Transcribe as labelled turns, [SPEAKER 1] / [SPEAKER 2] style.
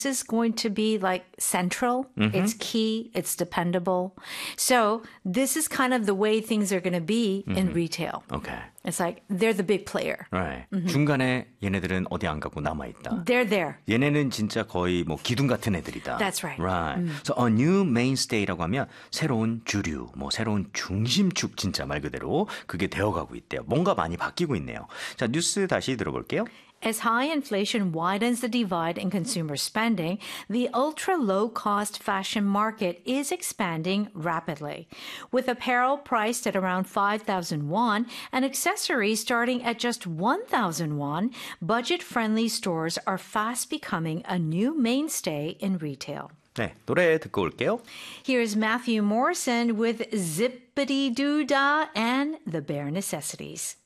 [SPEAKER 1] is going to be like central. It's key. It's dependable. So this is kind of the way things are going to be in retail.
[SPEAKER 2] Okay.
[SPEAKER 1] It's like they're the big player.
[SPEAKER 2] Right. 중간에 얘네들은 어디 안 가고 남아있다.
[SPEAKER 1] They're there.
[SPEAKER 2] 얘네는 진짜 거의 뭐 기둥 같은 애들이다.
[SPEAKER 1] That's right.
[SPEAKER 2] Right. So a new mainstay라고 하면 새로운 주류, 뭐 새로운 중심축 진짜 말 그대로 그게 되어가고 있대요. 뭔가 많이 바뀌고 있네요. 자, 뉴스 다시 들어볼게요.
[SPEAKER 1] As high inflation widens the divide in consumer spending, the ultra-low-cost fashion market is expanding rapidly. With apparel priced at around 5,000 won and accessories starting at just 1,000 won, budget-friendly stores are fast becoming a new mainstay in retail.
[SPEAKER 2] 네, 노래 듣고 올게요.
[SPEAKER 1] Here's Matthew Morrison with Zippity Doo Dah and The Bare Necessities.